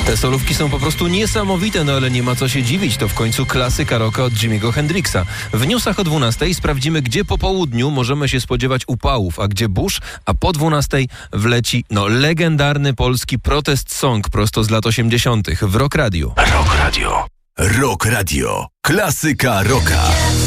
Te solówki są po prostu niesamowite, no ale nie ma co się dziwić, to w końcu klasyka rocka od Jimiego Hendrixa. W newsach o 12 sprawdzimy, gdzie po południu możemy się spodziewać upałów, a gdzie burz, a po 12 wleci, legendarny polski protest song prosto z lat 80. w Rock Radio. Rock Radio. Rock Radio. Klasyka rocka.